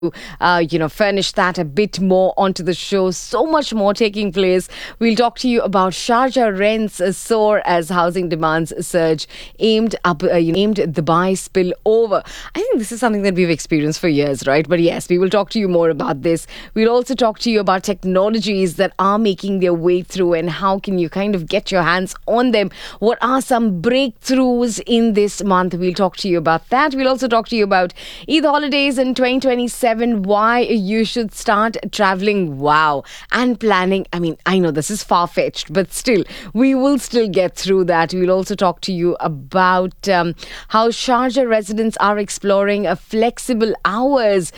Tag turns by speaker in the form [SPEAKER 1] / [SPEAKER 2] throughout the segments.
[SPEAKER 1] furnish that a bit more onto the show. So much more taking place. We'll talk to you about Sharjah rents soar as housing demands surge, aimed Dubai spill over. I think this is something that we've experienced for years, right? But yes, we will talk to you more about this. We'll also talk to you about technologies that are making their way through and how can you kind of get your hands on them. What are some breakthroughs in this month? We'll talk to you about that. We'll also talk to you about Eid holidays in 2027, why you should start traveling, wow, and planning. I mean, I know this is far-fetched, but still, we will still get through that. We'll also talk to you about how Sharjah residents are exploring flexible hours.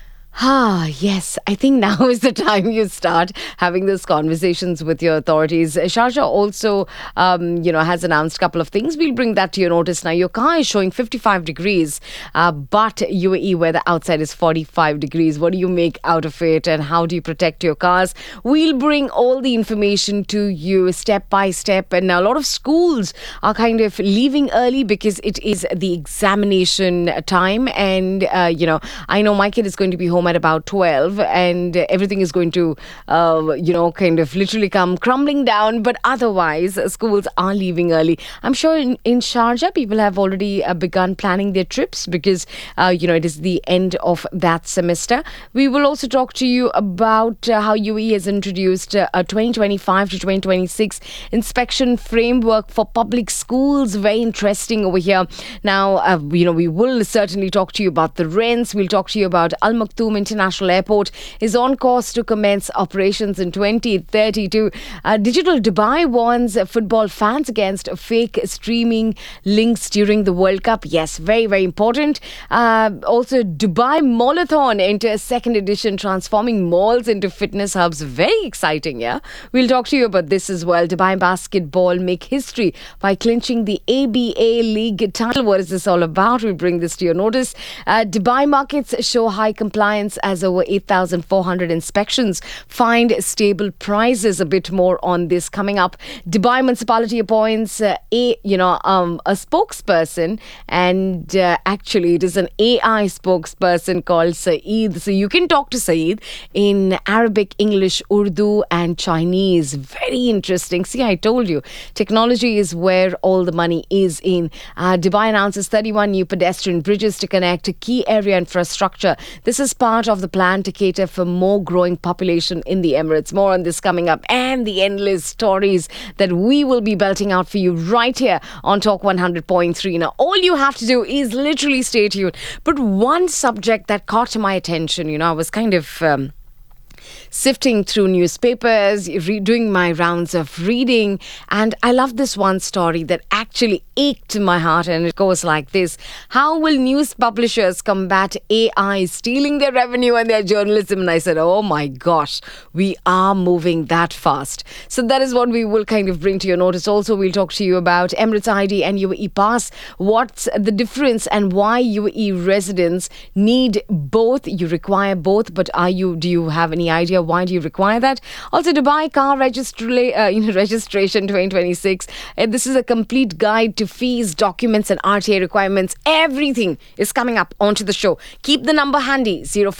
[SPEAKER 1] Yes, I think now is the time you start having those conversations with your authorities. Sharjah also, has announced a couple of things. We'll bring that to your notice now. Your car is showing 55 degrees, but UAE weather outside is 45 degrees. What do you make out of it and how do you protect your cars? We'll bring all the information to you step by step. And now a lot of schools are kind of leaving early because it is the examination time. And, I know my kid is going to be home at about 12 and everything is going to kind of literally come crumbling down, but otherwise schools are leaving early. I'm sure in Sharjah people have already begun planning their trips because it is the end of that semester. We will also talk to you about how UAE has introduced a 2025 to 2026 inspection framework for public schools. Very interesting over here. Now we will certainly talk to you about the rents. We'll talk to you about Al Maktoum International Airport is on course to commence operations in 2032. Digital Dubai warns football fans against fake streaming links during the World Cup. Yes, very, very important. Also, Dubai Mallathon enters second edition, transforming malls into fitness hubs. Very exciting, yeah? We'll talk to you about this as well. Dubai Basketball make history by clinching the ABA League title. What is this all about? We'll bring this to your notice. Dubai markets show high compliance as over 8,400 inspections find stable prices. A bit more on this coming up. Dubai municipality appoints a spokesperson, and actually it is an AI spokesperson called Saeed. So you can talk to Saeed in Arabic, English, Urdu and Chinese. Very interesting. See, I told you, technology is where all the money is in. Dubai announces 31 new pedestrian bridges to connect key area infrastructure. This is part of the plan to cater for more growing population in the Emirates. More on this coming up, and the endless stories that we will be belting out for you right here on Talk 100.3. Now, all you have to do is literally stay tuned. But one subject that caught my attention, I was kind of sifting through newspapers, doing my rounds of reading, and I love this one story that actually ached my heart, and it goes like this. How will news publishers combat AI stealing their revenue and their journalism? And I said, oh my gosh, we are moving that fast. So that is what we will kind of bring to your notice. Also, we'll talk to you about Emirates ID and UAE Pass. What's the difference and why UAE residents need both? You require both, but do you have any idea why do you require that? Also, Dubai car registration 2026. This is a complete guide to fees, documents and RTA requirements. Everything is coming up onto the show. Keep the number handy,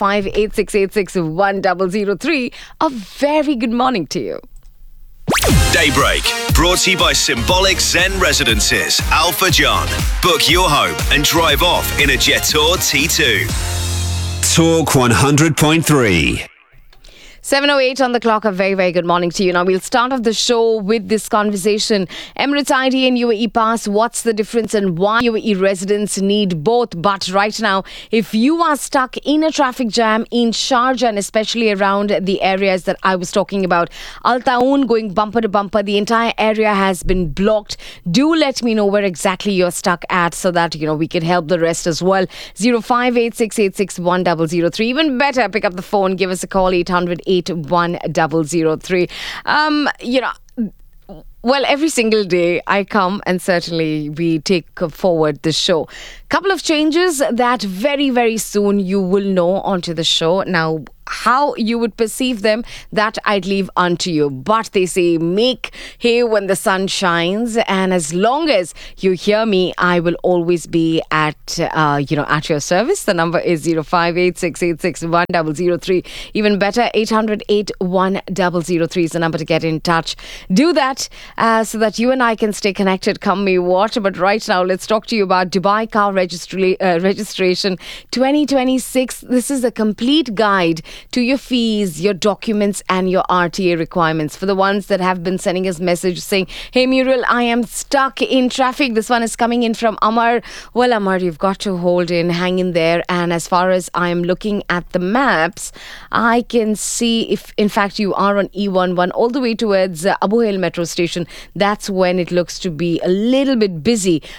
[SPEAKER 1] 0586861003. A very good morning to you.
[SPEAKER 2] Daybreak, brought to you by Symbolic Zen Residences, Al Fajan. Book your home and drive off in a Jetour T2. Talk 100.3.
[SPEAKER 1] 7:08 on the clock. A very, very good morning to you. Now, we'll start off the show with this conversation. Emirates ID and UAE Pass, what's the difference and why UAE residents need both? But right now, if you are stuck in a traffic jam in Sharjah and especially around the areas that I was talking about, Al Taoun going bumper to bumper, the entire area has been blocked. Do let me know where exactly you're stuck at so that, we can help the rest as well. 0586861003. Even better, pick up the phone, give us a call, 800-881-003. Well, every single day I come and certainly we take forward the show. Couple of changes that very, very soon you will know onto the show. Now, how you would perceive them, that I'd leave unto you. But they say, make hay when the sun shines. And as long as you hear me, I will always be at your service. The number is 0586861003. Even better, 800-81003 is the number to get in touch. Do that so that you and I can stay connected come may what. But right now, let's talk to you about Dubai Car Registration 2026. This is a complete guide to your fees, your documents, and your RTA requirements. For the ones that have been sending us message saying, hey Muriel, I am stuck in traffic. This one is coming in from Amar. Well, Amar, you've got to hold in, hang in there. And as far as I am looking at the maps, I can see if in fact you are on E11 all the way towards Abu Hail metro station. That's when it looks to be a little bit busy.